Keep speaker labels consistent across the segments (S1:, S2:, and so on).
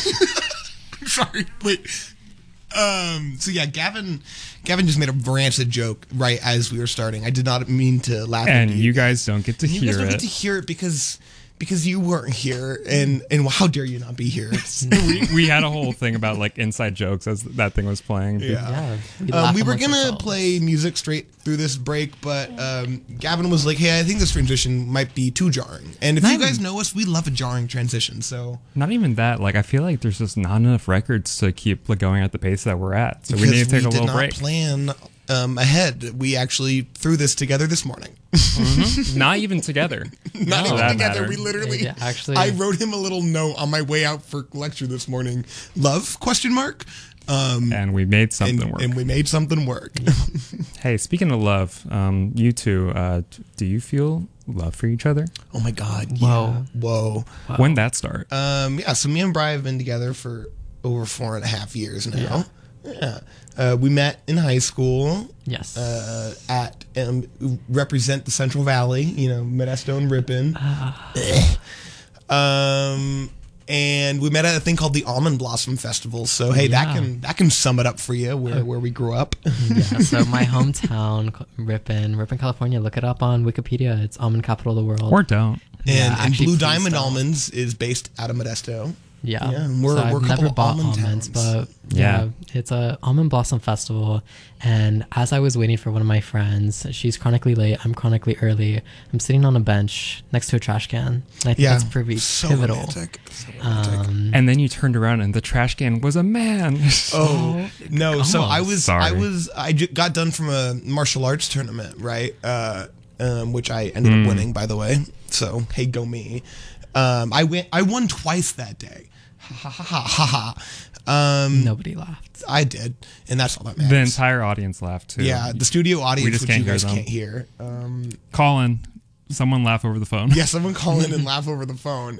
S1: Sorry, wait. So yeah, Gavin just made a rancid joke right as we were starting. I did not mean to laugh.
S2: And you guys don't get to hear it.
S1: You guys don't get to hear it because you weren't here, and how dare you not be here?
S2: we had a whole thing about like inside jokes as that thing was playing.
S1: Yeah. We were gonna play music straight through this break, but Gavin was like, "Hey, I think this transition might be too jarring." And if you guys know us, we love a jarring transition. So
S2: not even that. Like I feel like there's just not enough records to keep like, going at the pace that we're at. So we need to take a little break.
S1: Plan ahead. We actually threw this together this morning.
S2: Mm-hmm. Not even together.
S1: Not even together.
S2: Matter.
S1: We literally.
S3: Yeah, actually,
S1: I wrote him a little note on my way out for lecture this morning. Love? ?
S2: And we made something work.
S1: And we made something work.
S2: Hey, speaking of love, you two, do you feel love for each other?
S1: Oh my God!
S3: Whoa.
S1: Yeah. Whoa!
S2: When'd that start?
S1: Yeah. So me and Brian have been together for over 4.5 years now. Yeah. We met in high school.
S3: Yes.
S1: At represent the Central Valley, Modesto and Ripon. And we met at a thing called the Almond Blossom Festival. So hey, that can sum it up for you where we grew up.
S3: Yeah. So my hometown, Ripon, California. Look it up on Wikipedia. It's almond capital of the world.
S2: Or don't.
S1: And Blue Diamond Almonds is based out of Modesto.
S3: Yeah,
S1: and we're
S3: I've
S1: a couple
S3: never
S1: of
S3: bought
S1: almond
S3: almonds,
S1: towns.
S3: but yeah, it's a almond blossom festival. And as I was waiting for one of my friends, she's chronically late, I'm chronically early. I'm sitting on a bench next to a trash can, and I think that's pretty pivotal.
S1: Romantic. So romantic.
S2: And then you turned around and the trash can was a man.
S1: Oh no! So I got done from a martial arts tournament, right? Which I ended up winning, by the way. So hey, go me! I won twice that day. Ha ha ha ha ha.
S3: Nobody laughed.
S1: I did, and that's all that matters.
S2: The entire audience laughed too.
S1: Yeah, the studio audience,
S2: just
S1: which
S2: can't
S1: you guys
S2: hear them.
S1: can't hear.
S2: Colin, someone laugh over the phone.
S1: Yeah, someone call in and laugh over the phone.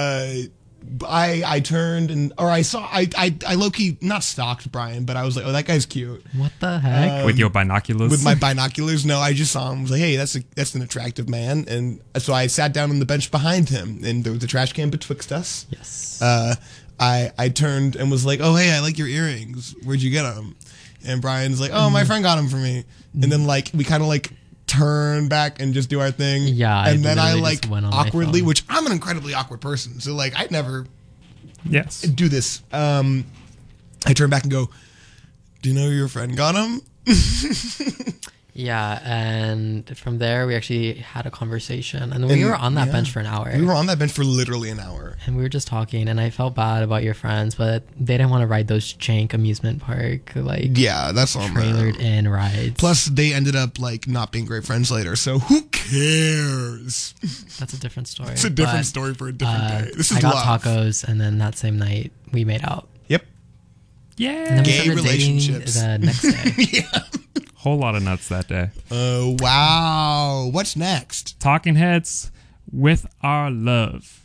S1: I turned I low-key not stalked Brian, but I was like, oh, that guy's cute.
S3: What the heck?
S2: With your binoculars?
S1: With my binoculars? No, I just saw him. I was like, hey, that's an attractive man. And so I sat down on the bench behind him, and there was a trash can betwixt us.
S3: Yes.
S1: I turned and was like, oh, hey, I like your earrings. Where'd you get them? And Brian's like, oh, my friend got them for me. And then we kind of turn back and just do our thing.
S3: Yeah.
S1: And then I
S3: went on
S1: awkwardly, which I'm an incredibly awkward person. So I'd never do this. I turn back and go, do you know your friend got him?
S3: Yeah, and from there we actually had a conversation, and we were on that bench for an hour.
S1: We were on that bench for literally an hour,
S3: and we were just talking. And I felt bad about your friends, but they didn't want to ride those jank amusement park
S1: that's all
S3: trailered in rides.
S1: Plus, they ended up not being great friends later. So who cares?
S3: That's a different story.
S1: It's a different story for a different day. This is
S3: I got
S1: love.
S3: tacos, and then that same night we made out.
S1: Yep.
S2: Yeah.
S3: And then we
S1: Gay
S3: started dating
S1: relationships.
S3: the next day.
S1: Yeah.
S2: Whole lot of nuts that day.
S1: Wow. What's next?
S2: Talking Heads with our love.